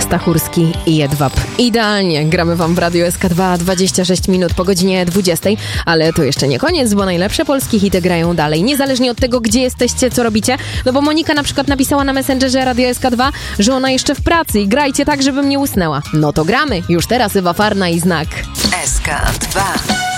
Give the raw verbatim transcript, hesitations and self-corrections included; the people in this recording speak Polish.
Stachurski i Jedwab. Idealnie, gramy wam w Radio S K dwa dwadzieścia sześć minut po godzinie dwudziestej, ale to jeszcze nie koniec, bo najlepsze polskie hity grają dalej, niezależnie od tego, gdzie jesteście, co robicie, no bo Monika na przykład napisała na Messengerze Radio S K dwa, że ona jeszcze w pracy i grajcie tak, żebym nie usnęła. No to gramy, już teraz Ewa Farna i Znak. S K dwa